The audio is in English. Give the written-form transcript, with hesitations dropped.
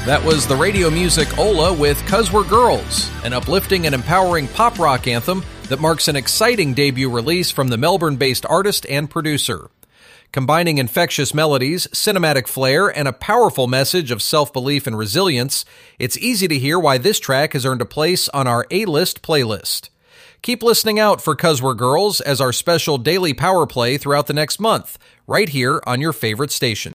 That was the radio music Ola with 'Cause We're Girls, an uplifting and empowering pop rock anthem that marks an exciting debut release from the Melbourne-based artist and producer. Combining infectious melodies, cinematic flair, and a powerful message of self-belief and resilience, it's easy to hear why this track has earned a place on our A-List playlist. Keep listening out for 'Cause We're Girls as our special daily power play throughout the next month, right here on your favorite station.